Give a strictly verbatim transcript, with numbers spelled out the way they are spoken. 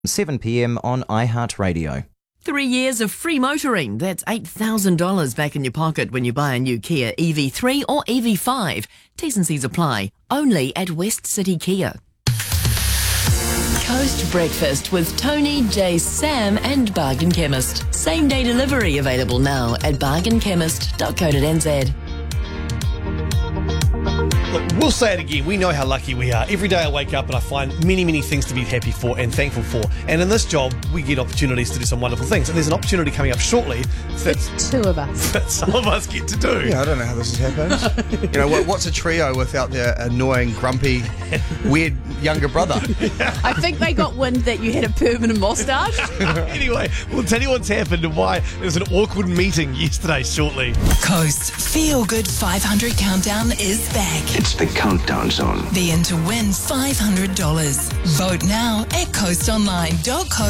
seven p m on iHeartRadio. Three years of free motoring. That's eight thousand dollars back in your pocket when you buy a new Kia E V three or E V five. T's and C's apply. Only at West City Kia. Coast Breakfast with Tony, Jay, Sam and Bargain Chemist. Same day delivery available now at bargain chemist dot co dot n z. Look, we'll say it again. We know how lucky we are. Every day I wake up and I find many, many things to be happy for and thankful for. And in this job, we get opportunities to do some wonderful things. And there's an opportunity coming up shortly that, Two of us. that some of us get to do. Yeah, I don't know how this has happened. You know, what, what's a trio without their annoying, grumpy, weird younger brother? I think they got wind that you had a permanent moustache. Anyway, we'll tell you what's happened and why there was an awkward meeting yesterday shortly. Coast Feel Good five hundred Countdown is back. It's the Countdown Zone. Be in to win five hundred dollars. Vote now at coast online dot co